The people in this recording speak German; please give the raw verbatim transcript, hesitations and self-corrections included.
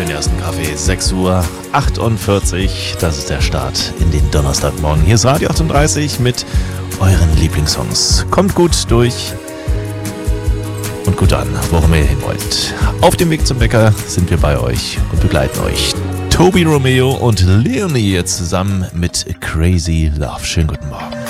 für den ersten Kaffee. sechs Uhr achtundvierzig, das ist der Start in den Donnerstagmorgen. Hier ist Radio achtunddreißig mit euren Lieblingssongs. Kommt gut durch und gut an, worum ihr hin wollt. Auf dem Weg zum Bäcker sind wir bei euch und begleiten euch. Toby Romeo und Leonie jetzt zusammen mit Crazy Love. Schönen guten Morgen.